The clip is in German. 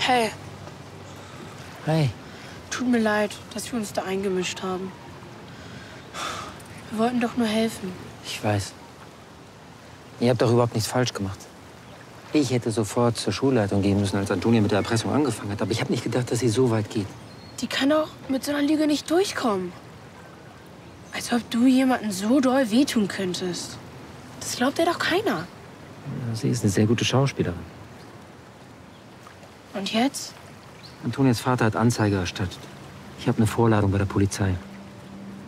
Hey. Hey. Tut mir leid, dass wir uns da eingemischt haben. Wir wollten doch nur helfen. Ich weiß. Ihr habt doch überhaupt nichts falsch gemacht. Ich hätte sofort zur Schulleitung gehen müssen, als Antonia mit der Erpressung angefangen hat. Aber ich habe nicht gedacht, dass sie so weit geht. Die kann doch mit so einer Lüge nicht durchkommen. Als ob du jemanden so doll wehtun könntest. Das glaubt ja doch keiner. Ja, sie ist eine sehr gute Schauspielerin. Und jetzt? Antonias Vater hat Anzeige erstattet. Ich habe eine Vorladung bei der Polizei.